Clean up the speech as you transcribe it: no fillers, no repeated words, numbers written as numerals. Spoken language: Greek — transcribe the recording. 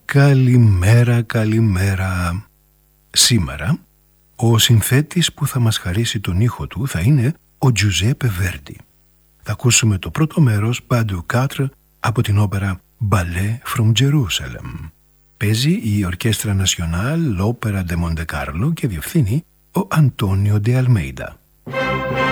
Καλημέρα, καλημέρα. Σήμερα ο συνθέτης που θα μας χαρίσει τον ήχο του θα είναι ο Τζουζέπε Βέρντι. Θα ακούσουμε το πρώτο μέρος, Pas de Quatre, από την όπερα Ballet from Jerusalem. Παίζει η Ορκέστρα Νασιονάλ, l'Opera de Monte Carlo και διευθύνει ο Αντώνιο Ντε Αλμέιντα.